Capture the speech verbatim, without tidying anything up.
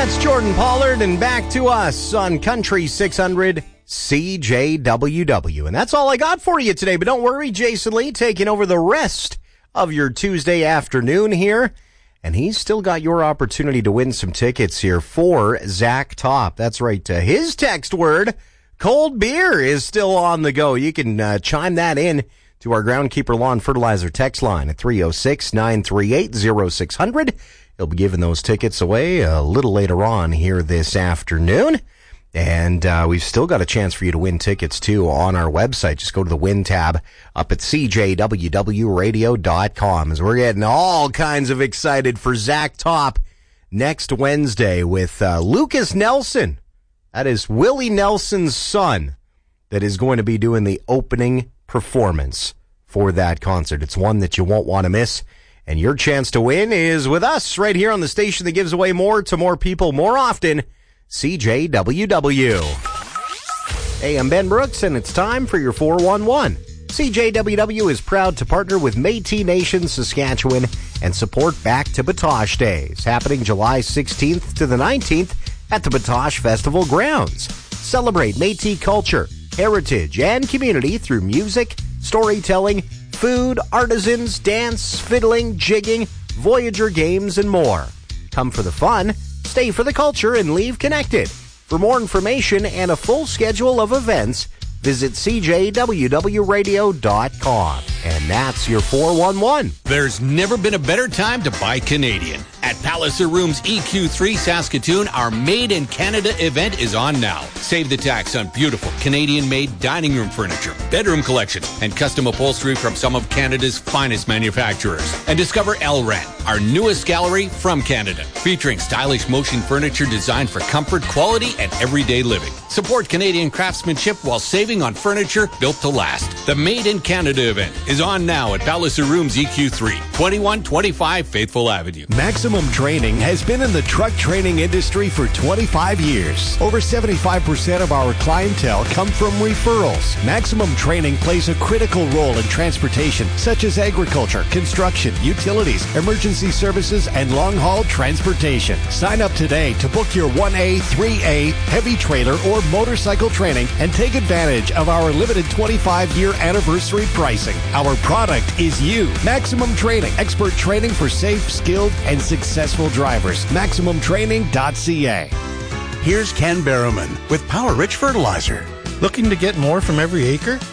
That's Jordan Pollard, and back to us on Country six hundred C J W W. And that's all I got for you today. But don't worry, Jason Lee taking over the rest of your Tuesday afternoon here. And he's still got your opportunity to win some tickets here for Zach Top. That's right. Uh, his text word, cold beer, is still on the go. You can uh, chime that in to our Groundkeeper Lawn Fertilizer text line at three oh six, nine three eight, oh six hundred. He'll be giving those tickets away a little later on here this afternoon. And uh, we've still got a chance for you to win tickets, too, on our website. Just go to the Win tab up at c j w w radio dot com, as we're getting all kinds of excited for Zach Top next Wednesday with uh, Lucas Nelson. That is Willie Nelson's son that is going to be doing the opening performance for that concert. It's one that you won't want to miss. And your chance to win is with us right here on the station that gives away more to more people more often, C J W W. Hey, I'm Ben Brooks, and it's time for your four one one. C J W W is proud to partner with Métis Nation Saskatchewan and support Back to Batoche Days, happening July sixteenth to the nineteenth at the Batoche Festival grounds. Celebrate Métis culture, heritage, and community through music, storytelling, food, artisans, dance, fiddling, jigging, Voyager games, and more. Come for the fun, stay for the culture, and leave connected. For more information and a full schedule of events, visit c j w w radio dot com. And that's your four one one. There's never been a better time to buy Canadian. At Palliser Rooms E Q three Saskatoon, our Made in Canada event is on now. Save the tax on beautiful Canadian-made dining room furniture, bedroom collections, and custom upholstery from some of Canada's finest manufacturers. And discover Elran, our newest gallery from Canada, featuring stylish motion furniture designed for comfort, quality, and everyday living. Support Canadian craftsmanship while saving on furniture built to last. The Made in Canada event is on now at Palliser Rooms E Q three, twenty-one twenty-five Faithful Avenue. Maximum Training has been in the truck training industry for twenty-five years. Over seventy-five percent of our clientele come from referrals. Maximum Training plays a critical role in transportation, such as agriculture, construction, utilities, emergency services, and long-haul transportation. Sign up today to book your one A, three A, heavy trailer, or motorcycle training and take advantage of our limited twenty-five year anniversary pricing. Our product is you. Maximum Training. Expert training for safe, skilled, and successful drivers. maximum training dot c a. Here's Ken Barrowman with Power Rich Fertilizer. Looking to get more from every acre?